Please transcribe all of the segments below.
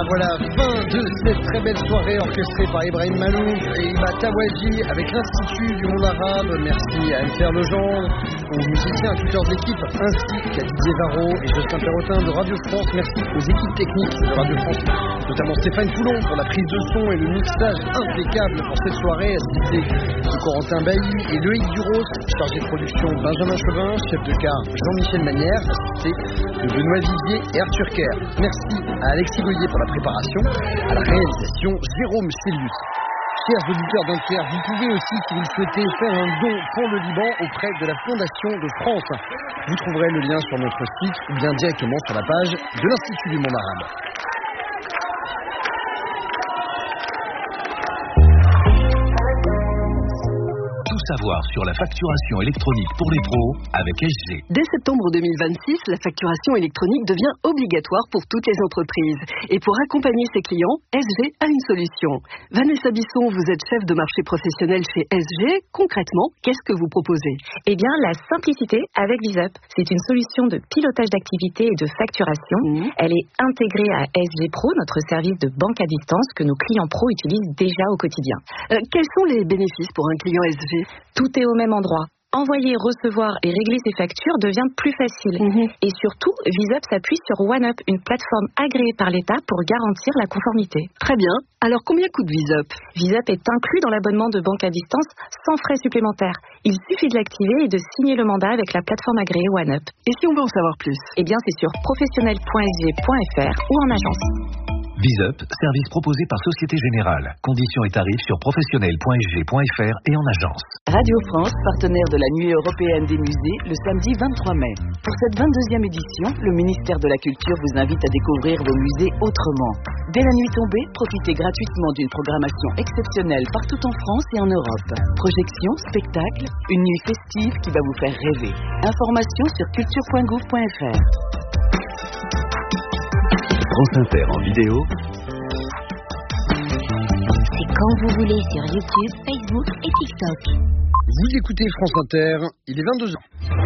voilà, fin de cette très belle soirée orchestrée par Ibrahim Malouf et Iba Tawaji avec l'Institut du monde arabe. Merci à Anne-Claire Legendre, aux musiciens, à toutes leurs équipes, ainsi qu'à Didier Varro et Jocelyn Perrotin de Radio France. Merci aux équipes techniques de Radio France, notamment Stéphane Poulon pour la prise de son et le mixage impeccable pour cette soirée, assisté de Corentin Bailly et Loïc Duros, chargé de production Benjamin Chauvin, chef de car Jean-Michel Manière, assisté de Benoît Vivier et Arthur Kerr. Merci à Alexis Goyer pour la préparation, à la réalisation Jérôme Célius. Chers auditeurs d'Inter, vous pouvez aussi, si vous le souhaitez, faire un don pour le Liban auprès de la Fondation de France. Vous trouverez le lien sur notre site ou bien directement sur la page de l'Institut du monde arabe. Savoir sur la facturation électronique pour les pros avec SG. Dès septembre 2026, la facturation électronique devient obligatoire pour toutes les entreprises. Et pour accompagner ses clients, SG a une solution. Vanessa Bisson, vous êtes chef de marché professionnel chez SG. Concrètement, qu'est-ce que vous proposez ? Eh bien, la simplicité avec VisUp. C'est une solution de pilotage d'activité et de facturation. Elle est intégrée à SG Pro, notre service de banque à distance que nos clients pros utilisent déjà au quotidien. Quels sont les bénéfices pour un client SG ? Tout est au même endroit. Envoyer, recevoir et régler ses factures devient plus facile. Et surtout, VisUp s'appuie sur OneUp, une plateforme agréée par l'État pour garantir la conformité. Très bien. Alors, combien coûte VisUp ? VisUp est inclus dans l'abonnement de banque à distance sans frais supplémentaires. Il suffit de l'activer et de signer le mandat avec la plateforme agréée OneUp. Et si on veut en savoir plus ? Eh bien, c'est sur professionnel.sg.fr ou en agence. VisUp, service proposé par Société Générale. Conditions et tarifs sur professionnel.sg.fr et en agence. Radio France, partenaire de la Nuit européenne des musées, le samedi 23 mai. Pour cette 22e édition, le ministère de la Culture vous invite à découvrir vos musées autrement. Dès la nuit tombée, profitez gratuitement d'une programmation exceptionnelle partout en France et en Europe. Projections, spectacles, une nuit festive qui va vous faire rêver. Informations sur culture.gouv.fr. France Inter en vidéo. C'est quand vous voulez sur YouTube, Facebook et TikTok. Vous écoutez France Inter, il est 22h.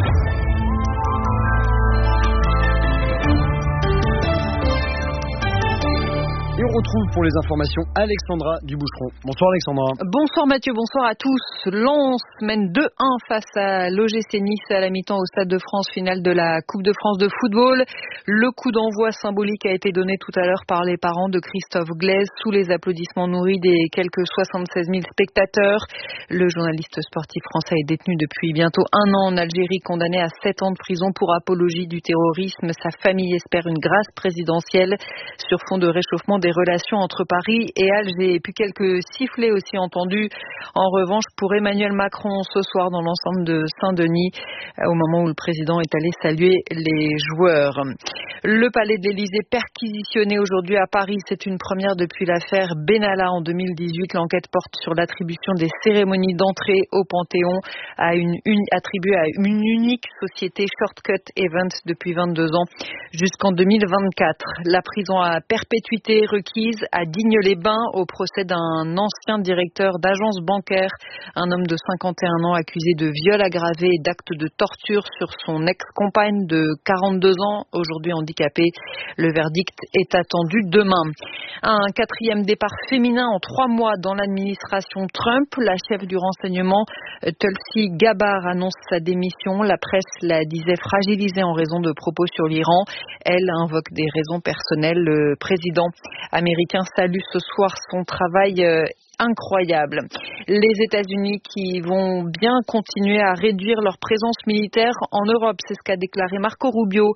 Et on retrouve pour les informations Alexandra Duboucheron. Bonsoir Alexandra. Bonsoir Mathieu, bonsoir à tous. Lens mène 2-1 face à l'OGC Nice à la mi-temps au Stade de France, finale de la Coupe de France de football. Le coup d'envoi symbolique a été donné tout à l'heure par les parents de Christophe Glaise sous les applaudissements nourris des quelques 76 000 spectateurs. Le journaliste sportif français est détenu depuis bientôt 1 an en Algérie, condamné à 7 ans de prison pour apologie du terrorisme. Sa famille espère une grâce présidentielle sur fond de réchauffement des relations entre Paris et Alger. Et puis quelques sifflets aussi entendus en revanche pour Emmanuel Macron ce soir dans l'ensemble de Saint-Denis au moment où le président est allé saluer les joueurs. Le palais de l'Élysée perquisitionné aujourd'hui à Paris, c'est une première depuis l'affaire Benalla en 2018. L'enquête porte sur l'attribution des cérémonies d'entrée au Panthéon attribuées à une unique société, Shortcut Events, depuis 22 ans jusqu'en 2024. La prison à perpétuité requise à Digne-les-Bains au procès d'un ancien directeur d'agence bancaire, un homme de 51 ans accusé de viol aggravé et d'actes de torture sur son ex-compagne de 42 ans, aujourd'hui handicapée. Le verdict est attendu demain. Un 4e départ féminin en 3 mois dans l'administration Trump. La chef du renseignement, Tulsi Gabbard, annonce sa démission. La presse la disait fragilisée en raison de propos sur l'Iran. Elle invoque des raisons personnelles. Le président américain salue ce soir son travail incroyable. Les États-Unis qui vont bien continuer à réduire leur présence militaire en Europe, c'est ce qu'a déclaré Marco Rubio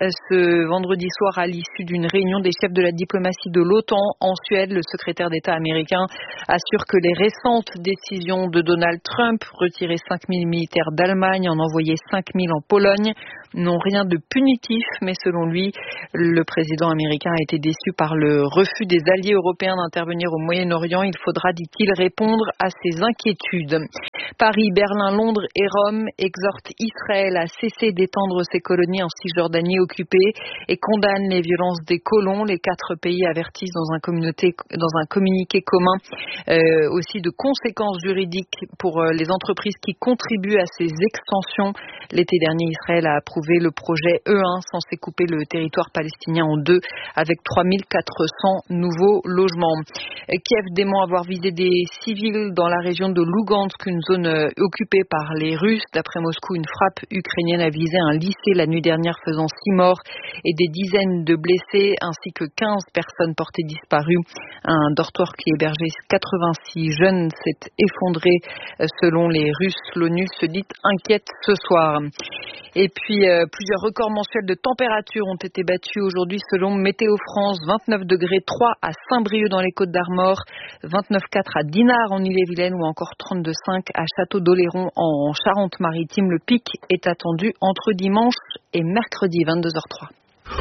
ce vendredi soir à l'issue d'une réunion des chefs de la diplomatie de l'OTAN en Suède. Le secrétaire d'État américain assure que les récentes décisions de Donald Trump, retirer 5 000 militaires d'Allemagne, en envoyer 5 000 en Pologne, n'ont rien de punitif, mais selon lui, le président américain a été déçu par le refus des alliés européens d'intervenir au Moyen-Orient. Il faudra devra, dit-il, répondre à ces inquiétudes. Paris, Berlin, Londres et Rome exhortent Israël à cesser d'étendre ses colonies en Cisjordanie occupée et condamnent les violences des colons. Les 4 pays avertissent dans un communiqué commun aussi de conséquences juridiques pour les entreprises qui contribuent à ces extensions. L'été dernier, Israël a approuvé le projet E1 censé couper le territoire palestinien en 2 avec 3400 nouveaux logements. Kiev dément avoir visé des civils dans la région de Lugansk, une zone occupée par les Russes. D'après Moscou, une frappe ukrainienne a visé un lycée la nuit dernière, faisant 6 morts et des dizaines de blessés, ainsi que 15 personnes portées disparues. Un dortoir qui hébergeait 86 jeunes s'est effondré selon les Russes. L'ONU se dit inquiète ce soir. Et puis, plusieurs records mensuels de température ont été battus aujourd'hui selon Météo France. 29 degrés 3 à Saint-Brieuc dans les Côtes-d'Armor, 29,4 à Dinard en Ille-et-Vilaine ou encore 32,5 à Château-d'Oléron en Charente-Maritime. Le pic est attendu entre dimanche et mercredi 22h03.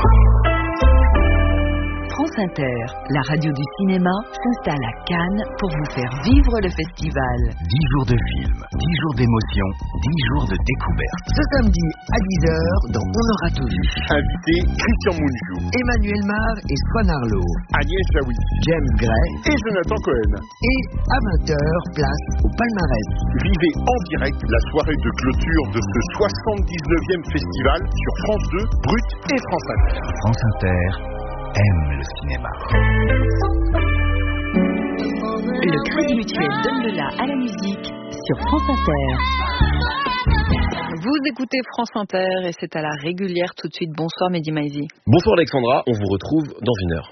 France Inter, la radio du cinéma, s'installe à Cannes pour vous faire vivre le festival. 10 jours de film, 10 jours d'émotion, 10 jours de découverte. Ce samedi à 10h, dans On aura tout vu. Invité Christian Mounjou, Emmanuel Mar et Swan Arlo, Agnès Jaoui, James Gray et Jonathan Cohen. Et à 20h, place au palmarès. Vivez en direct la soirée de clôture de ce 79e festival sur France 2, Brut et France Inter. France Inter aime le cinéma. Le Crédit Mutuel donne de la à la musique sur France Inter. Vous écoutez France Inter et c'est à la régulière tout de suite. Bonsoir Mehdi Maizi. Bonsoir Alexandra, on vous retrouve dans une heure.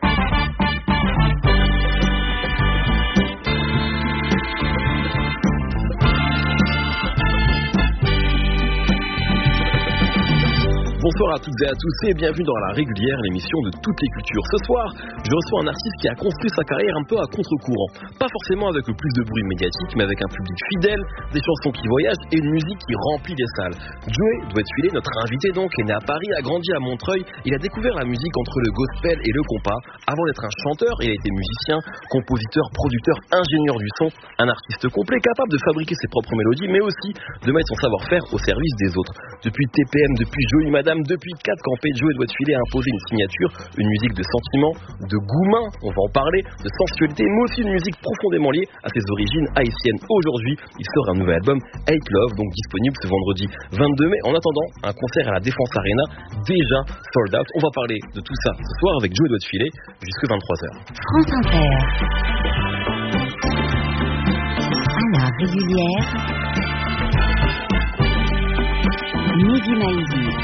Bonsoir à toutes et à tous et bienvenue dans la régulière, l'émission de toutes les cultures. Ce soir, je reçois un artiste qui a construit sa carrière un peu à contre-courant. Pas forcément avec le plus de bruit médiatique, mais avec un public fidèle, des chansons qui voyagent et une musique qui remplit les salles. Joey Douet-Filet, notre invité donc, est né à Paris, a grandi à Montreuil. Il a découvert la musique entre le gospel et le compas. Avant d'être un chanteur, il a été musicien, compositeur, producteur, ingénieur du son, un artiste complet capable de fabriquer ses propres mélodies, mais aussi de mettre son savoir-faire au service des autres. Depuis TPM, depuis Jolie Madame, depuis 4 campés, Joey Douet-Filet a imposé une signature, une musique de sentiment, de goût main, on va en parler, de sensualité, mais aussi une musique profondément liée à ses origines haïtiennes. Aujourd'hui, il sort un nouvel album, Hate Love, donc disponible ce vendredi 22 mai. En attendant, un concert à la Défense Arena, déjà sold out. On va parler de tout ça ce soir avec Joey Douet-Filet jusqu'à 23h. France Inter. À la régulière. Mehdi Maizi.